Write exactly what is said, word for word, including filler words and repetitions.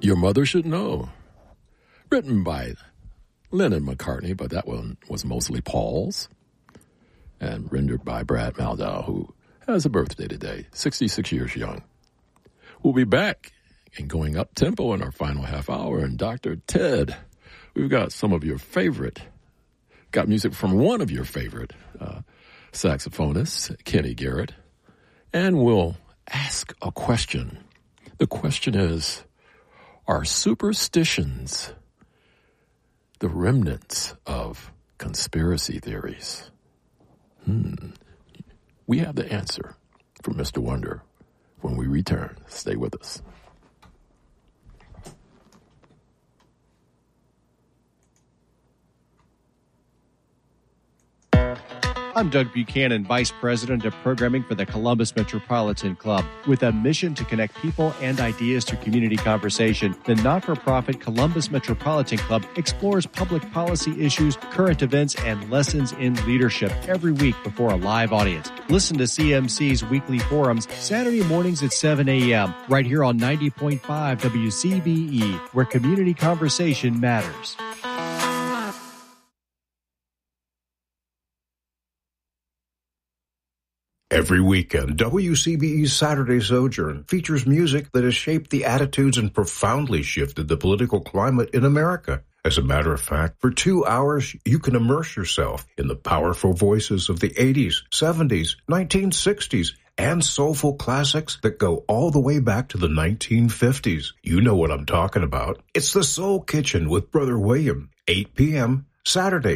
Your Mother Should Know, written by Lennon McCartney, but that one was mostly Paul's, and rendered by Brad Mehldau, who has a birthday today, sixty-six years young. We'll be back and going up tempo in our final half hour. And Doctor Ted, we've got some of your favorite, got music from one of your favorite uh, saxophonists, Kenny Garrett, and we'll ask a question. The question is, are superstitions the remnants of conspiracy theories? Hmm. We have the answer from Mister Wonder when we return. Stay with us. I'm Doug Buchanan, Vice President of Programming for the Columbus Metropolitan Club. With a mission to connect people and ideas to community conversation, the not-for-profit Columbus Metropolitan Club explores public policy issues, current events, and lessons in leadership every week before a live audience. Listen to C M C's weekly forums Saturday mornings at seven a.m. right here on ninety point five W C B E, where community conversation matters. Every weekend, W C B E's Saturday Sojourn features music that has shaped the attitudes and profoundly shifted the political climate in America. As a matter of fact, for two hours, you can immerse yourself in the powerful voices of the eighties, seventies, nineteen sixties, and soulful classics that go all the way back to the nineteen fifties. You know what I'm talking about. It's the Soul Kitchen with Brother William, eight p.m., Saturday.